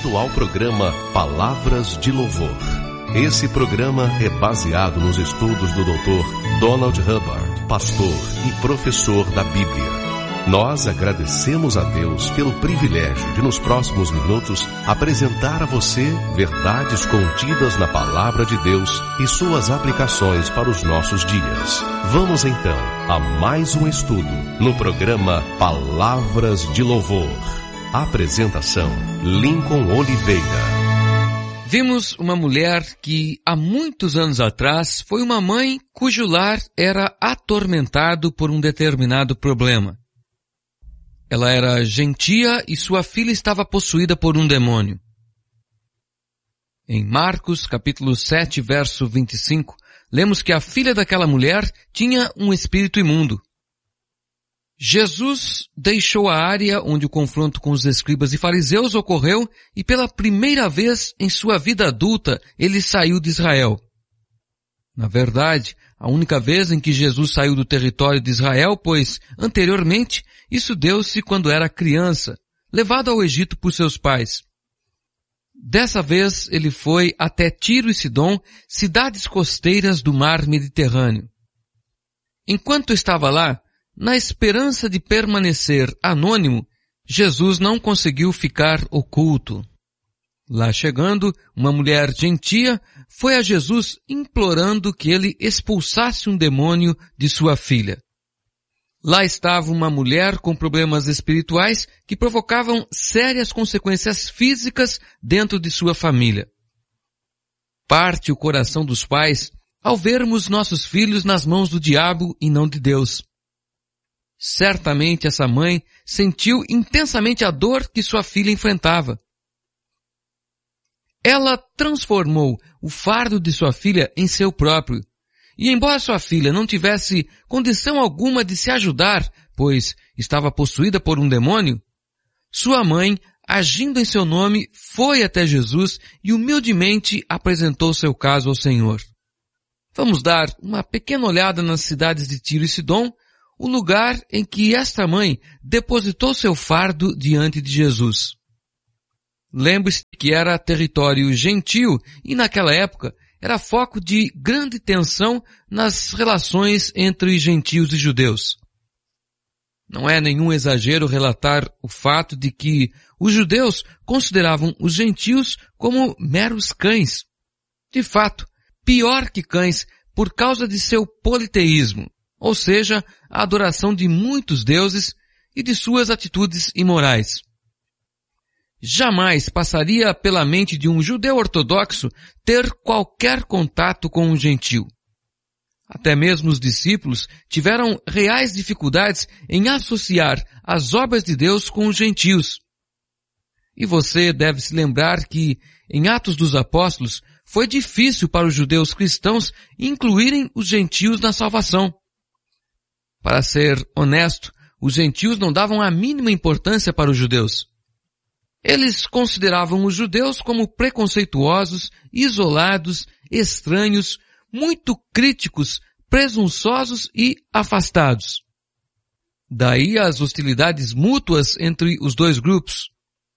bem-vindo ao programa Palavras de Louvor. Esse programa é baseado nos estudos do Dr. Donald Hubbard, pastor e professor da Bíblia. Nós agradecemos a Deus pelo privilégio de, nos próximos minutos, apresentar a você verdades contidas na Palavra de Deus e suas aplicações para os nossos dias. Vamos então a mais um estudo no programa Palavras de Louvor. Apresentação: Lincoln Oliveira. Vimos uma mulher que, há muitos anos atrás, foi uma mãe cujo lar era atormentado por um determinado problema. Ela era gentia e sua filha estava possuída por um demônio. Em Marcos, capítulo 7, verso 25, lemos que a filha daquela mulher tinha um espírito imundo. Jesus deixou a área onde o confronto com os escribas e fariseus ocorreu e pela primeira vez em sua vida adulta ele saiu de Israel. Na verdade, a única vez em que Jesus saiu do território de Israel, pois, anteriormente, isso deu-se quando era criança, levado ao Egito por seus pais. Dessa vez ele foi até Tiro e Sidom, cidades costeiras do mar Mediterrâneo. Enquanto estava lá, na esperança de permanecer anônimo, Jesus não conseguiu ficar oculto. Lá chegando, uma mulher gentia foi a Jesus implorando que ele expulsasse um demônio de sua filha. Lá estava uma mulher com problemas espirituais que provocavam sérias consequências físicas dentro de sua família. Parte o coração dos pais ao vermos nossos filhos nas mãos do diabo e não de Deus. Certamente essa mãe sentiu intensamente a dor que sua filha enfrentava. Ela transformou o fardo de sua filha em seu próprio. E embora sua filha não tivesse condição alguma de se ajudar, pois estava possuída por um demônio, sua mãe, agindo em seu nome, foi até Jesus e humildemente apresentou seu caso ao Senhor. Vamos dar uma pequena olhada nas cidades de Tiro e Sidom, o lugar em que esta mãe depositou seu fardo diante de Jesus. Lembre-se que era território gentil e naquela época era foco de grande tensão nas relações entre gentios e judeus. Não é nenhum exagero relatar o fato de que os judeus consideravam os gentios como meros cães. De fato, pior que cães por causa de seu politeísmo, ou seja, a adoração de muitos deuses e de suas atitudes imorais. Jamais passaria pela mente de um judeu ortodoxo ter qualquer contato com um gentio. Até mesmo os discípulos tiveram reais dificuldades em associar as obras de Deus com os gentios. E você deve se lembrar que, em Atos dos Apóstolos, foi difícil para os judeus cristãos incluírem os gentios na salvação. Para ser honesto, os gentios não davam a mínima importância para os judeus. Eles consideravam os judeus como preconceituosos, isolados, estranhos, muito críticos, presunçosos e afastados. Daí as hostilidades mútuas entre os dois grupos.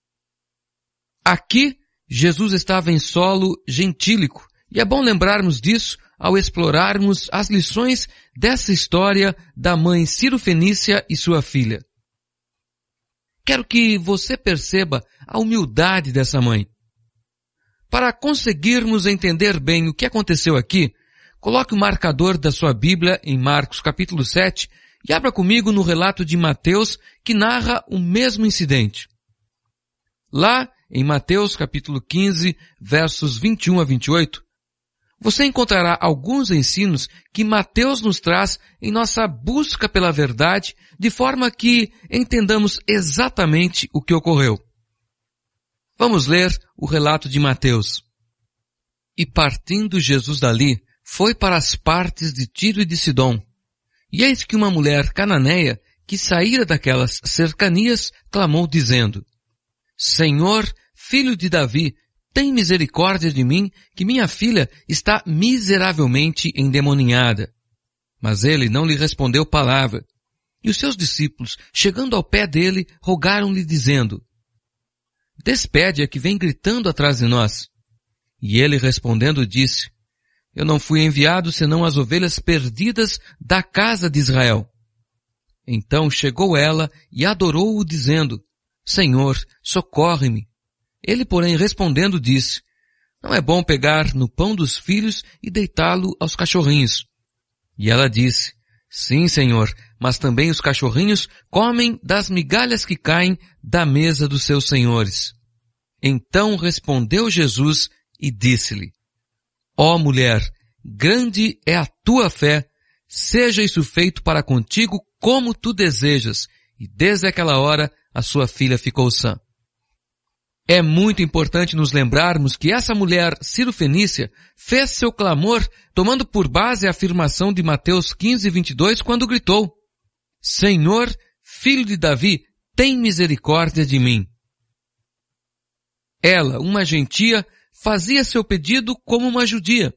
Aqui, Jesus estava em solo gentílico, e é bom lembrarmos disso ao explorarmos as lições dessa história da mãe Ciro-Fenícia e sua filha. Quero que você perceba a humildade dessa mãe. Para conseguirmos entender bem o que aconteceu aqui, coloque o marcador da sua Bíblia em Marcos capítulo 7 e abra comigo no relato de Mateus que narra o mesmo incidente. Lá, em Mateus capítulo 15, versos 21 a 28, você encontrará alguns ensinos que Mateus nos traz em nossa busca pela verdade, de forma que entendamos exatamente o que ocorreu. Vamos ler o relato de Mateus. E partindo Jesus dali, foi para as partes de Tiro e de Sidom. E eis que uma mulher cananeia, que saíra daquelas cercanias, clamou dizendo: Senhor, filho de Davi, tem misericórdia de mim, que minha filha está miseravelmente endemoninhada. Mas ele não lhe respondeu palavra. E os seus discípulos, chegando ao pé dele, rogaram-lhe dizendo: despede a que vem gritando atrás de nós. E ele respondendo disse, eu não fui enviado senão as ovelhas perdidas da casa de Israel. Então chegou ela e adorou-o dizendo, Senhor, socorre-me. Ele, porém, respondendo disse, não é bom pegar no pão dos filhos e deitá-lo aos cachorrinhos. E ela disse, sim, Senhor, mas também os cachorrinhos comem das migalhas que caem da mesa dos seus senhores. Então respondeu Jesus e disse-lhe, ó mulher, grande é a tua fé, seja isso feito para contigo como tu desejas. E desde aquela hora a sua filha ficou sã. É muito importante nos lembrarmos que essa mulher cirofenícia fez seu clamor tomando por base a afirmação de Mateus 15:22 quando gritou, Senhor, filho de Davi, tem misericórdia de mim. Ela, uma gentia, fazia seu pedido como uma judia.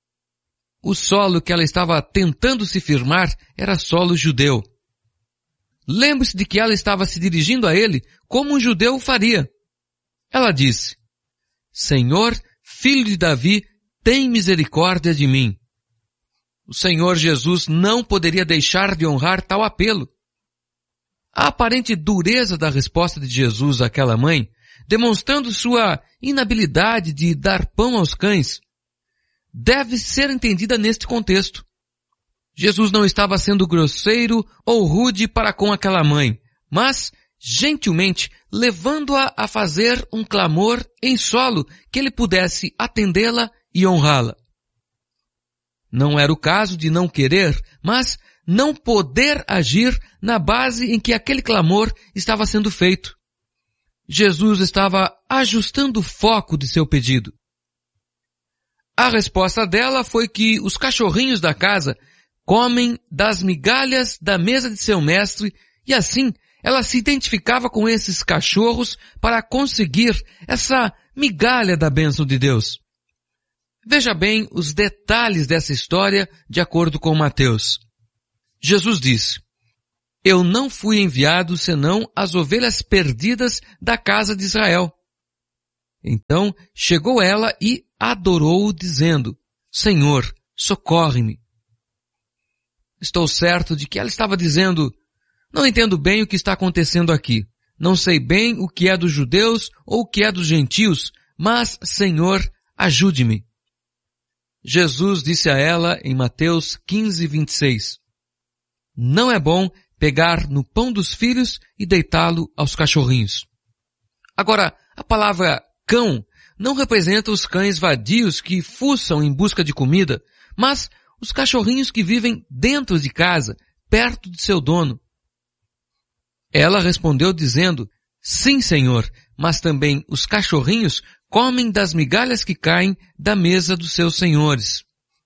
O solo que ela estava tentando se firmar era solo judeu. Lembre-se de que ela estava se dirigindo a ele como um judeu o faria. Ela disse, Senhor, filho de Davi, tem misericórdia de mim. O Senhor Jesus não poderia deixar de honrar tal apelo. A aparente dureza da resposta de Jesus àquela mãe, demonstrando sua inabilidade de dar pão aos cães, deve ser entendida neste contexto. Jesus não estava sendo grosseiro ou rude para com aquela mãe, mas gentilmente levando-a a fazer um clamor em solo que ele pudesse atendê-la e honrá-la. Não era o caso de não querer, mas não poder agir na base em que aquele clamor estava sendo feito. Jesus estava ajustando o foco de seu pedido. A resposta dela foi que os cachorrinhos da casa comem das migalhas da mesa de seu mestre e assim ela se identificava com esses cachorros para conseguir essa migalha da bênção de Deus. Veja bem os detalhes dessa história de acordo com Mateus. Jesus disse, eu não fui enviado senão as ovelhas perdidas da casa de Israel. Então chegou ela e adorou-o dizendo, Senhor, socorre-me. Estou certo de que ela estava dizendo, não entendo bem o que está acontecendo aqui. Não sei bem o que é dos judeus ou o que é dos gentios, mas, Senhor, ajude-me. Jesus disse a ela em Mateus 15:26, não é bom pegar no pão dos filhos e deitá-lo aos cachorrinhos. Agora, a palavra cão não representa os cães vadios que fuçam em busca de comida, mas os cachorrinhos que vivem dentro de casa, perto de seu dono. Ela respondeu dizendo, sim, Senhor, mas também os cachorrinhos comem das migalhas que caem da mesa dos seus senhores.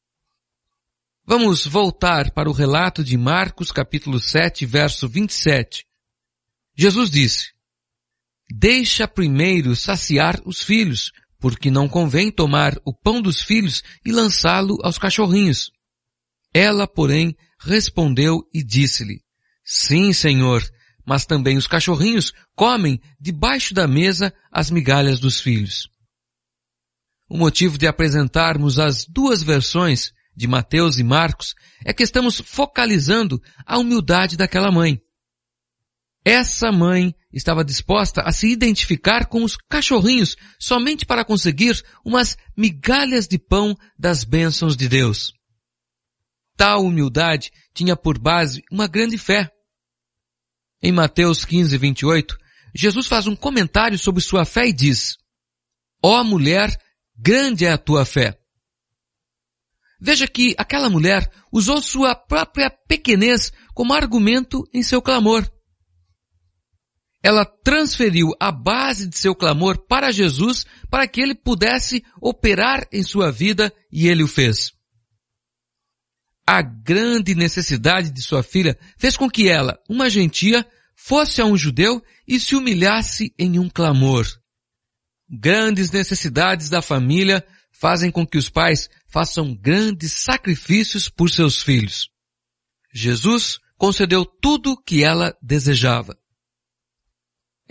Vamos voltar para o relato de Marcos capítulo 7, verso 27. Jesus disse, deixa primeiro saciar os filhos, porque não convém tomar o pão dos filhos e lançá-lo aos cachorrinhos. Ela, porém, respondeu e disse-lhe, sim, Senhor, mas também os cachorrinhos comem debaixo da mesa as migalhas dos filhos. O motivo de apresentarmos as duas versões de Mateus e Marcos é que estamos focalizando a humildade daquela mãe. Essa mãe estava disposta a se identificar com os cachorrinhos somente para conseguir umas migalhas de pão das bênçãos de Deus. Tal humildade tinha por base uma grande fé. Em Mateus 15:28, Jesus faz um comentário sobre sua fé e diz, ó mulher, grande é a tua fé. Veja que aquela mulher usou sua própria pequenez como argumento em seu clamor. Ela transferiu a base de seu clamor para Jesus para que ele pudesse operar em sua vida e ele o fez. A grande necessidade de sua filha fez com que ela, uma gentia, fosse a um judeu e se humilhasse em um clamor. Grandes necessidades da família fazem com que os pais façam grandes sacrifícios por seus filhos. Jesus concedeu tudo o que ela desejava.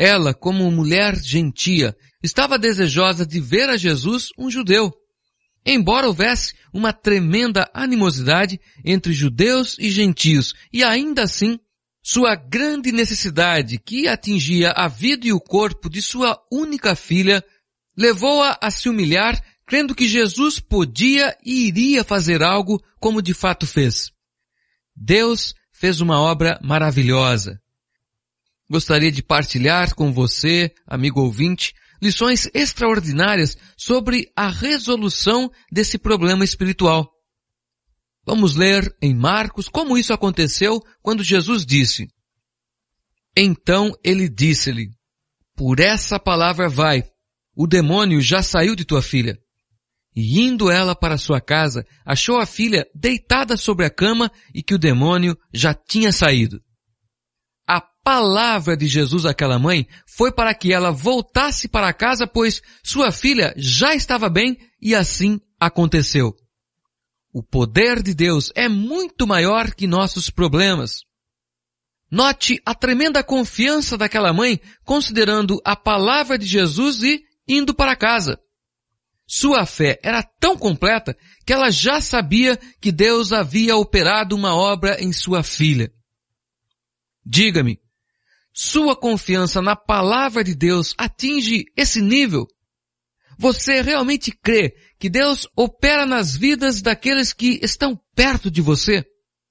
Ela, como mulher gentia, estava desejosa de ver a Jesus, um judeu. Embora houvesse uma tremenda animosidade entre judeus e gentios, e ainda assim, sua grande necessidade, que atingia a vida e o corpo de sua única filha, levou-a a se humilhar, crendo que Jesus podia e iria fazer algo como de fato fez. Deus fez uma obra maravilhosa. Gostaria de partilhar com você, amigo ouvinte, lições extraordinárias sobre a resolução desse problema espiritual. Vamos ler em Marcos como isso aconteceu quando Jesus disse: Então ele disse-lhe: Por essa palavra vai, o demônio já saiu de tua filha. E indo ela para sua casa, achou a filha deitada sobre a cama e que o demônio já tinha saído. A palavra de Jesus àquela mãe foi para que ela voltasse para casa, pois sua filha já estava bem e assim aconteceu. O poder de Deus é muito maior que nossos problemas. Note a tremenda confiança daquela mãe considerando a palavra de Jesus e indo para casa. Sua fé era tão completa que ela já sabia que Deus havia operado uma obra em sua filha. Diga-me, sua confiança na palavra de Deus atinge esse nível? Você realmente crê que Deus opera nas vidas daqueles que estão perto de você?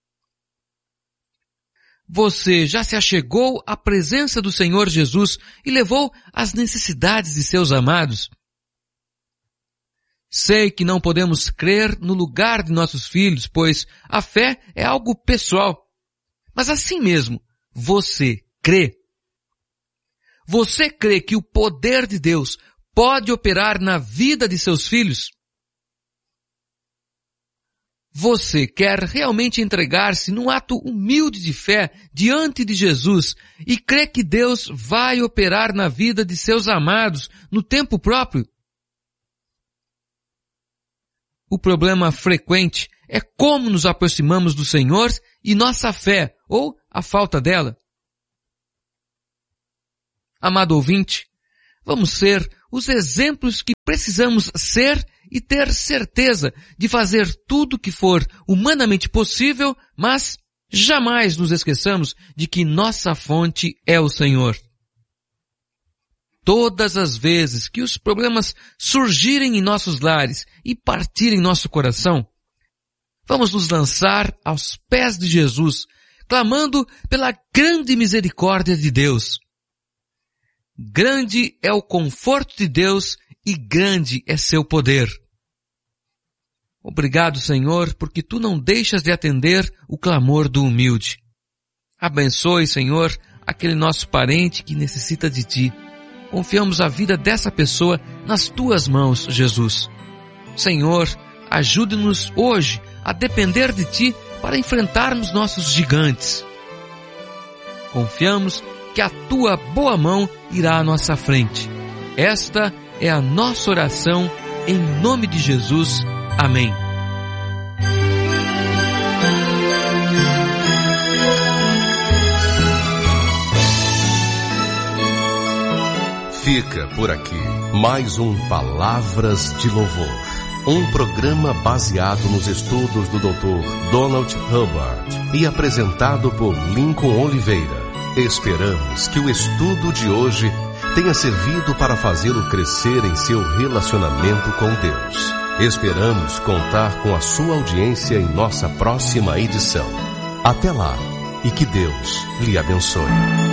Você já se achegou à presença do Senhor Jesus e levou as necessidades de seus amados? Sei que não podemos crer no lugar de nossos filhos, pois a fé é algo pessoal. Mas assim mesmo, você crê? Você crê que o poder de Deus pode operar na vida de seus filhos? Você quer realmente entregar-se num ato humilde de fé diante de Jesus e crê que Deus vai operar na vida de seus amados no tempo próprio? O problema frequente é como nos aproximamos do Senhor e nossa fé, ou a falta dela. Amado ouvinte, vamos ser os exemplos que precisamos ser e ter certeza de fazer tudo o que for humanamente possível, mas jamais nos esqueçamos de que nossa fonte é o Senhor. Todas as vezes que os problemas surgirem em nossos lares e partirem nosso coração, vamos nos lançar aos pés de Jesus, clamando pela grande misericórdia de Deus. Grande é o conforto de Deus e grande é seu poder. Obrigado, Senhor, porque Tu não deixas de atender o clamor do humilde. Abençoe, Senhor, aquele nosso parente que necessita de Ti. Confiamos a vida dessa pessoa nas Tuas mãos, Jesus. Senhor, ajude-nos hoje a depender de Ti para enfrentarmos nossos gigantes. Confiamos que a Tua boa mão irá à nossa frente. Esta é a nossa oração em nome de Jesus. Amém. Fica por aqui mais um Palavras de Louvor, um programa baseado nos estudos do Dr. Donald Hubbard e apresentado por Lincoln Oliveira. Esperamos que o estudo de hoje tenha servido para fazê-lo crescer em seu relacionamento com Deus. Esperamos contar com a sua audiência em nossa próxima edição. Até lá e que Deus lhe abençoe.